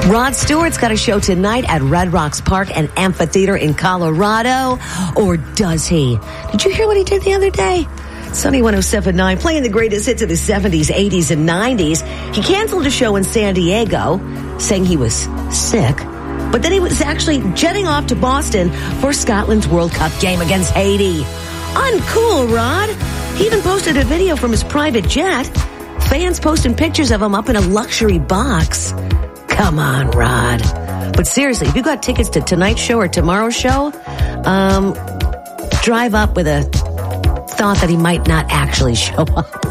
Rod Stewart's got a show tonight at Red Rocks Park and Amphitheater in Colorado. Or does he? Did you hear what he did the other day? Sunny 107.9, playing the greatest hits of the 70s, 80s, and 90s. He canceled a show in San Diego, saying he was sick. But then he was actually jetting off to Boston for Scotland's World Cup game against Haiti. Uncool, Rod. He even posted a video from his private jet. Fans posting pictures of him up in a luxury box. Come on, Rod. But seriously, if you got tickets to tonight's show or tomorrow's show, drive up with a thought that he might not actually show up.